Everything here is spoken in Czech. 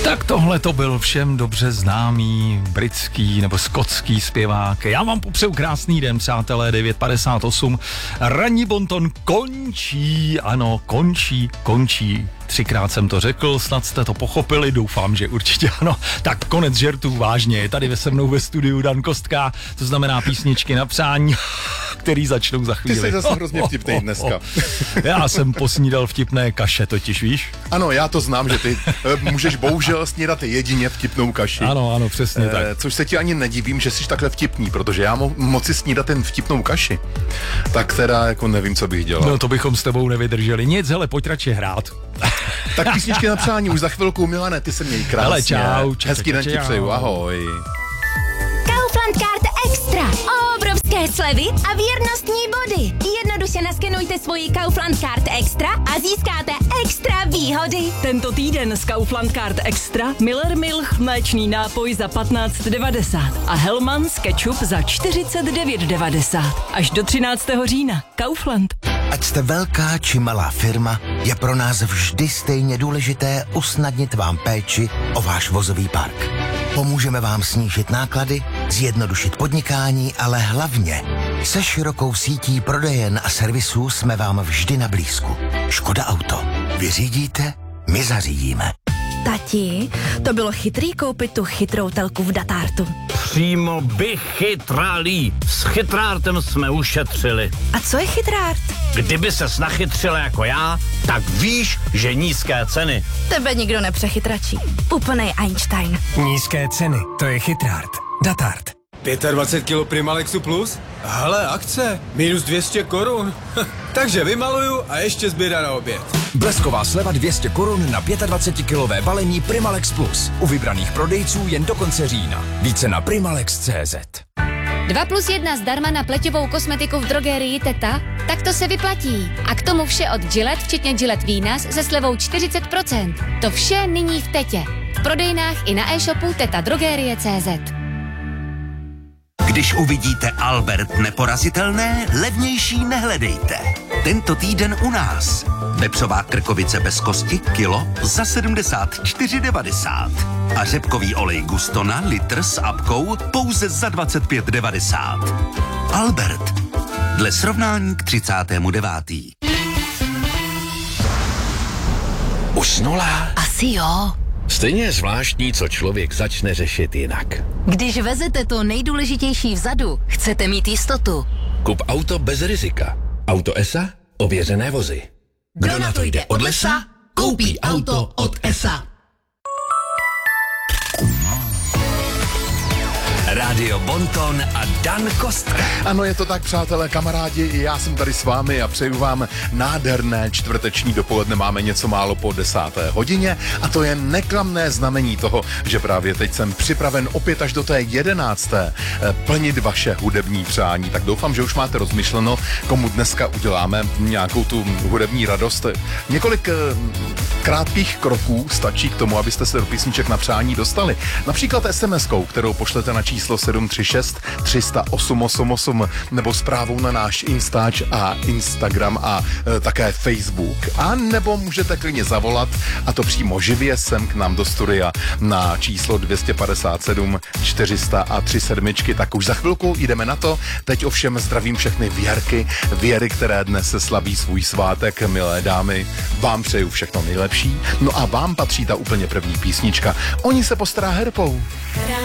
Tak tohle to byl všem dobře známý britský nebo skotský zpěvák. Já vám popřeju krásný den, přátelé, 9:58. Ranní bonton končí, ano, končí. 3krát jsem to řekl, snad jste to pochopili, doufám, že určitě ano. Tak konec žertů, vážně, je tady se mnou ve studiu Dan Kostka, to znamená písničky na přání, který začnou za chvíli. Ty jsi zase hrozně vtipnej dneska. Já jsem posnídal vtipné kaše, totiž víš? Ano, já to znám, že ty můžeš bohužel snídat jedině vtipnou kaši. Ano, přesně tak. Což se ti ani nedivím, že jsi takhle vtipný, protože já moci snídat ten vtipnou kaši, tak teda jako nevím, co bych dělal. No to bychom s tebou nevydrželi. Nic, hele, pojď radši hrát. Tak písničky na přání už za chvilku, Milane, ty se měj krásně. Hele, čau. Hezký den ti přeju, ahoj. Kaufland Card Extra. Obrovské slevy a věrnostní body. Jednoduše naskenujte svoji Kaufland Card Extra a získáte extra výhody. Tento týden z Kaufland Card Extra Miller Milch mléčný nápoj za 15,90 a Hellmann's ketchup za 49,90. Až do 13. října. Kaufland. Ať jste velká či malá firma, je pro nás vždy stejně důležité usnadnit vám péči o váš vozový park. Pomůžeme vám snížit náklady, zjednodušit podnikání, ale hlavně se širokou sítí prodejen a servisů jsme vám vždy na blízku. Škoda Auto. Vyřídíte, my zařídíme. Tati, to bylo chytrý koupit tu chytrou telku v Datartu. Přímo vychytralý. S chytrártem jsme ušetřili. A co je chytrárt? Kdyby ses nachytřila jako já, tak víš, že nízké ceny. Tebe nikdo nepřechytračí. Úplnej Einstein. Nízké ceny, to je chytrárt. Datart. 25 kg Primalexu Plus? Hele, akce, minus 200 korun. Takže vymaluju a ještě zběra na oběd. Blesková sleva 200 korun na 25-kilové balení Primalex Plus. U vybraných prodejců jen do konce října. Více na primalex.cz. 2+1 zdarma na pleťovou kosmetiku v drogérii Teta? Tak to se vyplatí. A k tomu vše od Gillette, včetně Gillette Venus, se slevou 40%. To vše nyní v Tetě. V prodejnách i na e-shopu tetadrogerie.cz. Když uvidíte Albert neporazitelné, levnější nehledejte. Tento týden u nás. Vepřová krkovice bez kosti kilo za 74,90. A řepkový olej Gustona litr s apkou pouze za 25,90. Albert. Dle srovnání k 39. Usnula? Asi jo. Stejně je zvláštní, co člověk začne řešit jinak. Když vezete to nejdůležitější vzadu, chcete mít jistotu. Kup auto bez rizika. Auto ESA, ověřené vozy. Kdo na to jde od lesa, koupí auto od ESA. Radio Bonton a Dan Kostka. Ano, je to tak, přátelé, kamarádi, i já jsem tady s vámi a přeju vám nádherné čtvrteční dopoledne. Máme něco málo po 10. hodině a to je neklamné znamení toho, že právě teď jsem připraven opět až do té 11. plnit vaše hudební přání. Tak doufám, že už máte rozmyšleno, komu dneska uděláme nějakou tu hudební radost. Několik krátkých kroků stačí k tomu, abyste se do písniček na přání dostali. Například SMS-kou, kterou pošlete na číslo 736 300 888 nebo zprávou na náš Instač a Instagram a také Facebook. A nebo můžete klidně zavolat, a to přímo živě sem k nám do studia na číslo 257 400 a 3 sedmičky. Tak už za chvilku jdeme na to. Teď ovšem zdravím všechny Věry, které dnes se slaví svůj svátek. Milé dámy, vám přeju všechno nejlepší. No a vám patří ta úplně první písnička. Oni se postará Herpou.